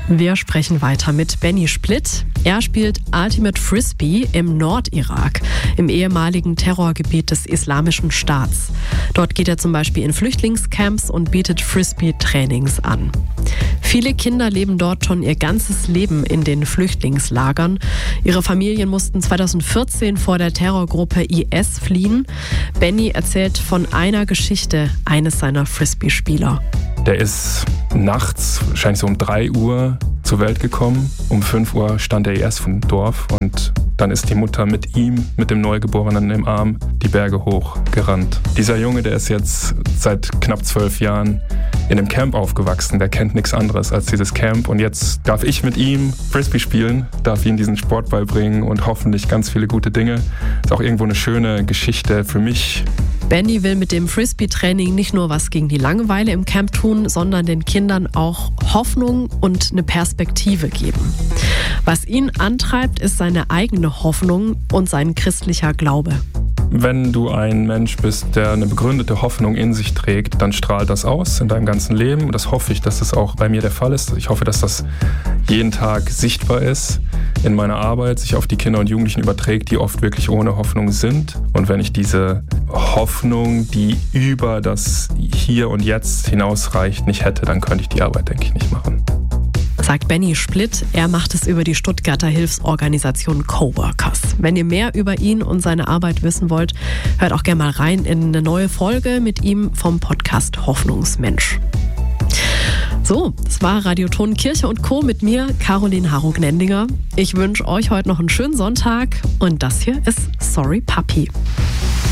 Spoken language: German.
Wir sprechen weiter mit Benny Splitt. Er spielt Ultimate Frisbee im Nordirak, im ehemaligen Terrorgebiet des Islamischen Staats. Dort geht er zum Beispiel in Flüchtlingscamps und bietet Frisbee-Trainings an. Viele Kinder leben dort schon ihr ganzes Leben in den Flüchtlingslagern. Ihre Familien mussten 2014 vor der Terrorgruppe IS fliehen. Benny erzählt von einer Geschichte eines seiner Frisbee-Spieler. Der ist nachts, wahrscheinlich so um 3 Uhr, zur Welt gekommen. Um 5 Uhr stand der IS vom Dorf und dann ist die Mutter mit ihm, mit dem Neugeborenen im Arm, die Berge hochgerannt. Dieser Junge, der ist jetzt seit knapp 12 Jahren in einem Camp aufgewachsen. Der kennt nichts anderes als dieses Camp. Und jetzt darf ich mit ihm Frisbee spielen, darf ihm diesen Sport beibringen und hoffentlich ganz viele gute Dinge. Ist auch irgendwo eine schöne Geschichte für mich. Benny will mit dem Frisbee-Training nicht nur was gegen die Langeweile im Camp tun, sondern den Kindern auch Hoffnung und eine Perspektive geben. Was ihn antreibt, ist seine eigene Hoffnung und sein christlicher Glaube. Wenn du ein Mensch bist, der eine begründete Hoffnung in sich trägt, dann strahlt das aus in deinem ganzen Leben. Und das hoffe ich, dass das auch bei mir der Fall ist. Ich hoffe, dass das jeden Tag sichtbar ist in meiner Arbeit, sich auf die Kinder und Jugendlichen überträgt, die oft wirklich ohne Hoffnung sind. Und wenn ich diese Hoffnung, die über das Hier und Jetzt hinausreicht, nicht hätte, dann könnte ich die Arbeit, denke ich, nicht machen. Sagt Benny Splitt. Er macht es über die Stuttgarter Hilfsorganisation Coworkers. Wenn ihr mehr über ihn und seine Arbeit wissen wollt, hört auch gerne mal rein in eine neue Folge mit ihm vom Podcast Hoffnungsmensch. So, das war Radioton Kirche und Co. mit mir, Caroline Harro-Gnendinger. Ich wünsche euch heute noch einen schönen Sonntag und das hier ist Sorry Papi.